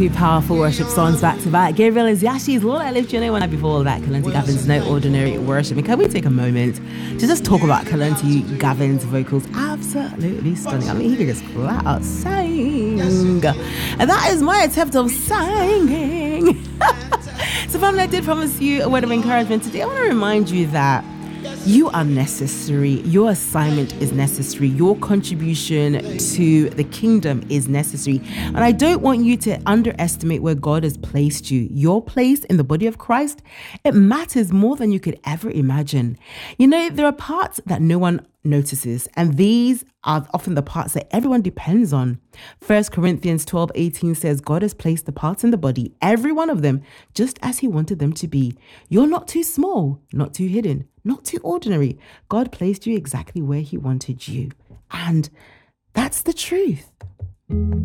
two powerful worship songs back to back. Gabriel Iziashi's Lord I Lift Your Name. When I before all that, Kalonji Gavin's No Ordinary Worship. And can we take a moment to just talk about Kalonji Gavin's vocals? Absolutely stunning. I mean, he could just flat out sing. And that is my attempt of singing. So family, I did promise you a word of encouragement today. I want to remind you that you are necessary. Your assignment is necessary. Your contribution to the kingdom is necessary. And I don't want you to underestimate where God has placed you. Your place in the body of Christ, it matters more than you could ever imagine. You know, there are parts that no one notices, and these are often the parts that everyone depends on. 1 Corinthians 12:18 says, God has placed the parts in the body, every one of them, just as he wanted them to be. You're not too small, not too hidden, not too ordinary. God placed you exactly where he wanted you. And that's the truth.